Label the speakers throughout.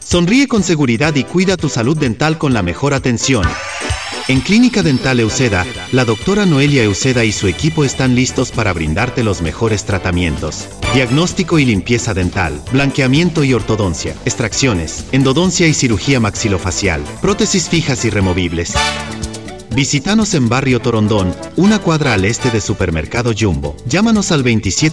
Speaker 1: Sonríe con seguridad y cuida tu salud dental con la mejor atención. En Clínica Dental Euseda, la doctora Noelia Euseda y su equipo están listos para brindarte los mejores tratamientos. Diagnóstico y limpieza dental, blanqueamiento y ortodoncia, extracciones, endodoncia y cirugía maxilofacial, prótesis fijas y removibles. Visítanos en Barrio Torondón, una cuadra al este de Supermercado Jumbo. Llámanos al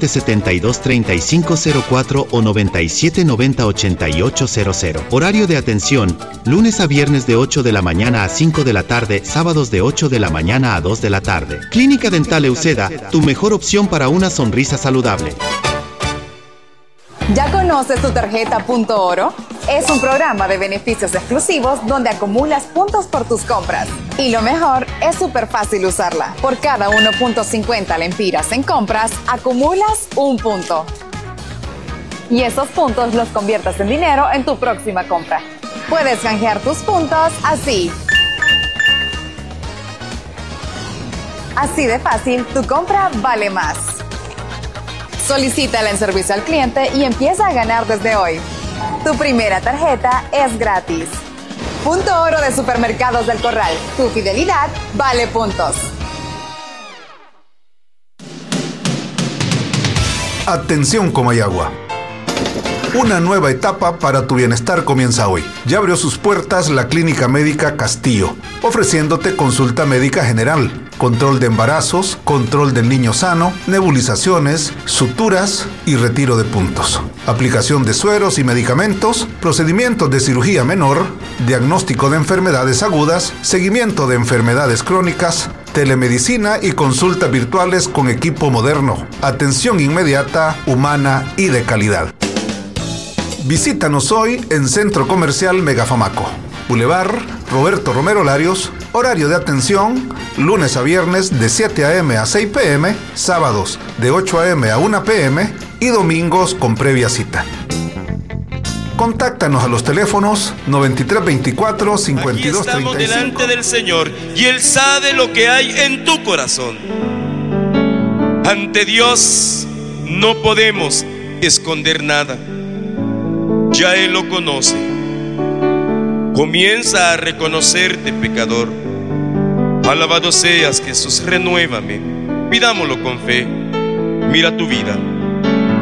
Speaker 1: 2772-3504 o 9790-8800. Horario de atención, lunes a viernes de 8 de la mañana a 5 de la tarde, sábados de 8 de la mañana a 2 de la tarde. Clínica Dental Euseda, tu mejor opción para una sonrisa saludable.
Speaker 2: ¿Ya conoces tu tarjeta Punto Oro? Es un programa de beneficios exclusivos donde acumulas puntos por tus compras. Y lo mejor, es súper fácil usarla. Por cada 1.50 lempiras en compras, acumulas un punto. Y esos puntos los conviertes en dinero en tu próxima compra. Puedes canjear tus puntos así. Así de fácil, tu compra vale más. Solicítala en servicio al cliente y empieza a ganar desde hoy. Tu primera tarjeta es gratis. Punto Oro de Supermercados del Corral. Tu fidelidad vale puntos.
Speaker 3: Atención Comayagua. Una nueva etapa para tu bienestar comienza hoy. Ya abrió sus puertas la Clínica Médica Castillo, ofreciéndote consulta médica general, control de embarazos, control del niño sano, nebulizaciones, suturas y retiro de puntos. Aplicación de sueros y medicamentos, procedimientos de cirugía menor, diagnóstico de enfermedades agudas, seguimiento de enfermedades crónicas, telemedicina y consultas virtuales con equipo moderno. Atención inmediata, humana y de calidad. Visítanos hoy en Centro Comercial Megafamaco, Boulevard Roberto Romero Larios, horario de atención, lunes a viernes de 7 a.m. a 6 p.m., sábados de 8 a.m. a 1 p.m. y domingos con previa cita. Contáctanos a los teléfonos 9324-5235.
Speaker 4: Aquí estamos delante del Señor y Él sabe lo que hay en tu corazón. Ante Dios no podemos esconder nada. Ya Él lo conoce. Comienza a reconocerte, pecador. Alabado seas, Jesús, renuévame. Pidámoslo con fe. Mira tu vida.